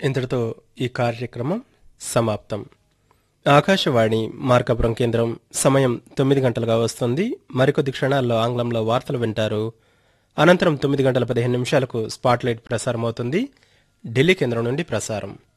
ఇంతటితో ఈ కార్యక్రమం సమాప్తం. ఆకాశవాణి మార్కాపురం కేంద్రం సమయం 9 గంటలుగా వస్తుంది. మరికొద్ది క్షణాల్లో ఆంగ్లంలో వార్తలు వింటారు. అనంతరం 9 గంటల 15 నిమిషాలకు స్పాట్లైట్ ప్రసారమవుతుంది. ఢిల్లీ కేంద్రం నుండి ప్రసారం.